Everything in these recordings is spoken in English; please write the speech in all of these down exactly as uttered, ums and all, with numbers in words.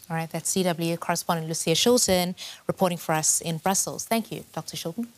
All right, that's C W correspondent Lucia Shulton reporting for us in Brussels. Thank you, Doctor Shulton.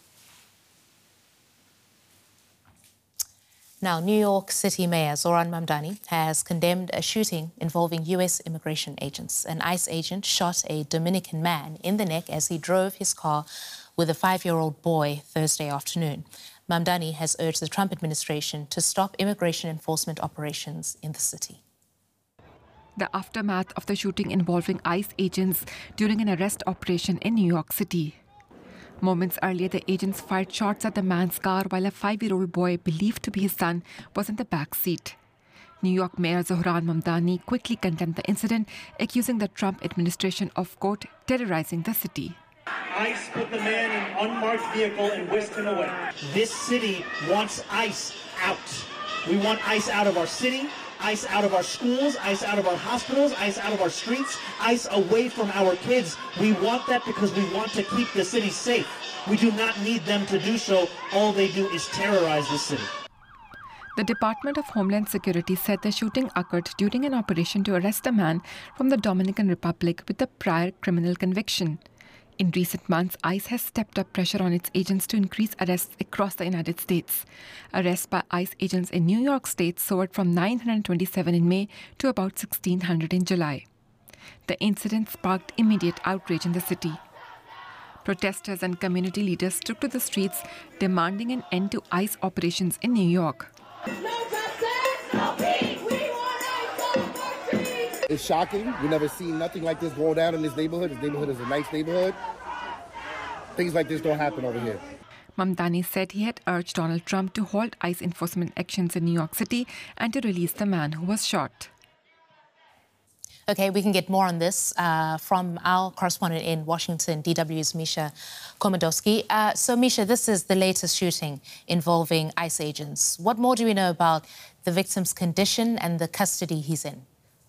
Now, New York City Mayor Zoran Mamdani has condemned a shooting involving U S immigration agents. An ICE agent shot a Dominican man in the neck as he drove his car with a five-year-old boy Thursday afternoon. Mamdani has urged the Trump administration to stop immigration enforcement operations in the city. The aftermath of the shooting involving ICE agents during an arrest operation in New York City. Moments earlier, the agents fired shots at the man's car while a five-year-old boy, believed to be his son, was in the back seat. New York Mayor Zoran Mamdani quickly condemned the incident, accusing the Trump administration of, quote, terrorizing the city. ICE put the man in an unmarked vehicle and whisked him away. This city wants ICE out. We want ICE out of our city, ICE out of our schools, ICE out of our hospitals, ICE out of our streets, ICE away from our kids. We want that because we want to keep the city safe. We do not need them to do so. All they do is terrorize the city. The Department of Homeland Security said the shooting occurred during an operation to arrest a man from the Dominican Republic with a prior criminal conviction. In recent months, ICE has stepped up pressure on its agents to increase arrests across the United States. Arrests by ICE agents in New York State soared from nine hundred twenty-seven in May to about sixteen hundred in July. The incident sparked immediate outrage in the city. Protesters and community leaders took to the streets, demanding an end to ICE operations in New York. It's shocking. We've never seen nothing like this going down in this neighborhood. This neighborhood is a nice neighborhood. Things like this don't happen over here. Mamdani said he had urged Donald Trump to halt ICE enforcement actions in New York City and to release the man who was shot. OK, we can get more on this uh, from our correspondent in Washington, D W's Misha Komodowski. Uh, so, Misha, this is the latest shooting involving ICE agents. What more do we know about the victim's condition and the custody he's in?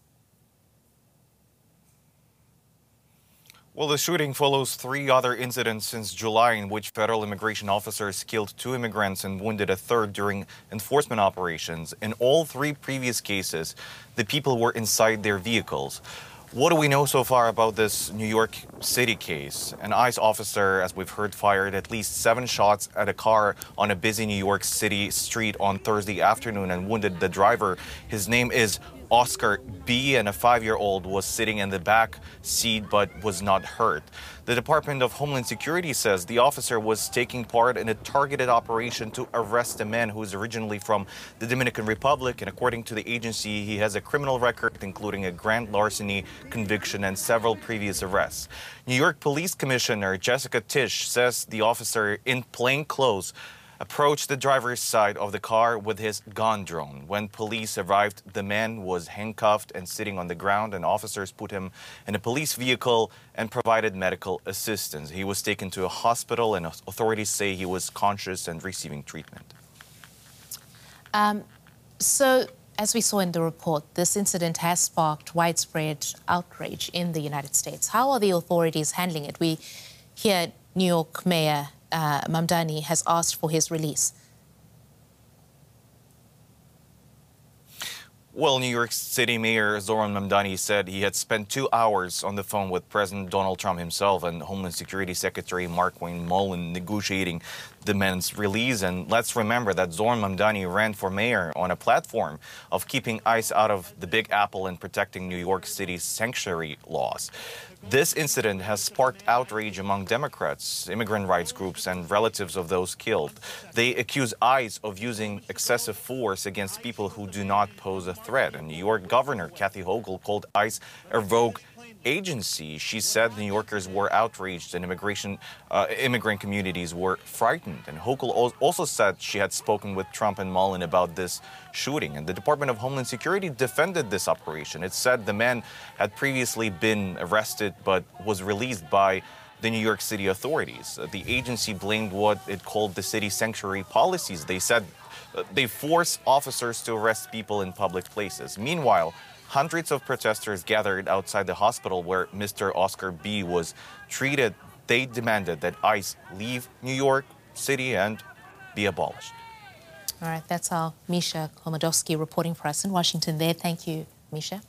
Well, the shooting follows three other incidents since July in which federal immigration officers killed two immigrants and wounded a third during enforcement operations. In all three previous cases, the people were inside their vehicles. What do we know so far about this New York City case? An ICE officer, as we've heard, fired at least seven shots at a car on a busy New York City street on Thursday afternoon and wounded the driver. His name is Oscar B., and a five-year-old was sitting in the back seat but was not hurt. The Department of Homeland Security says the officer was taking part in a targeted operation to arrest a man who is originally from the Dominican Republic, and according to the agency, he has a criminal record, including a grand larceny conviction and several previous arrests. New York Police Commissioner Jessica Tisch says the officer in plain clothes approached the driver's side of the car with his gun drawn. When police arrived, the man was handcuffed and sitting on the ground, and officers put him in a police vehicle and provided medical assistance. He was taken to a hospital, and authorities say he was conscious and receiving treatment. Um, so, as we saw in the report, this incident has sparked widespread outrage in the United States. How are the authorities handling it? We hear New York Mayor Uh, Mamdani has asked for his release. Well, New York City Mayor Zoran Mamdani said he had spent two hours on the phone with President Donald Trump himself and Homeland Security Secretary Markwayne Mullin negotiating the man's release. And let's remember that Zoran Mamdani ran for mayor on a platform of keeping ICE out of the Big Apple and protecting New York City's sanctuary laws. This incident has sparked outrage among Democrats, immigrant rights groups, and relatives of those killed. They accuse ICE of using excessive force against people who do not pose a threat. And New York Governor Kathy Hochul called ICE a rogue agency. She said New Yorkers were outraged and immigration, uh, immigrant communities were frightened. And Hochul also said she had spoken with Trump and Mullin about this shooting. And the Department of Homeland Security defended this operation. It said the man had previously been arrested but was released by the New York City authorities. The agency blamed what it called the city sanctuary policies. They said uh, they force officers to arrest people in public places. Meanwhile, hundreds of protesters gathered outside the hospital where Mister Oscar B. was treated. They demanded that ICE leave New York City and be abolished. All right, that's our Misha Komodowski reporting for us in Washington there. Thank you, Misha.